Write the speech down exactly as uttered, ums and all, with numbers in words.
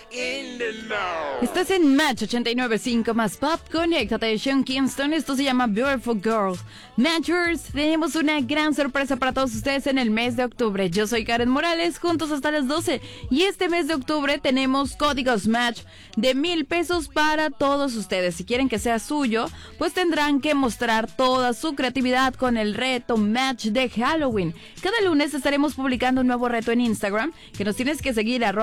Estás en Match ochenta y nueve punto cinco más Pop. Conéctate de Sean Kingston. Esto se llama Beautiful Girl. Matchers, tenemos una gran sorpresa para todos ustedes en el mes de octubre. Yo soy Karen Morales, juntos hasta las doce. Y este mes de octubre tenemos códigos Match de mil pesos para todos ustedes. Si quieren que sea suyo, pues tendrán que mostrar toda su creatividad con el reto Match de Halloween. Cada lunes estaremos publicando un nuevo reto en Instagram, que nos tienes que seguir a